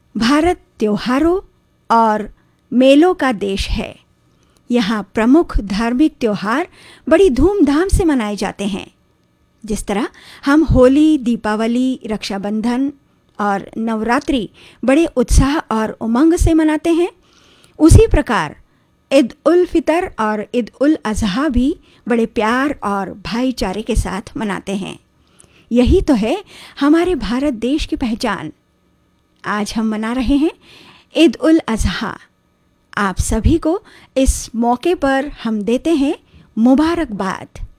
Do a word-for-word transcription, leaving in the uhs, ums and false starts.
भारत त्योहारों और मेलों का देश है। यहाँ प्रमुख धार्मिक त्योहार बड़ी धूमधाम से मनाए जाते हैं। जिस तरह हम होली, दीपावली, रक्षाबंधन और नवरात्रि बड़े उत्साह और उमंग से मनाते हैं, उसी प्रकार ईद उल फितर और ईद उल अज़हा भी बड़े प्यार और भाईचारे के साथ मनाते हैं। यही तो है हमारे भारत देश की पहचान। आज हम मना रहे हैं ईद उल अज़हा। आप सभी को इस मौके पर हम देते हैं मुबारकबाद।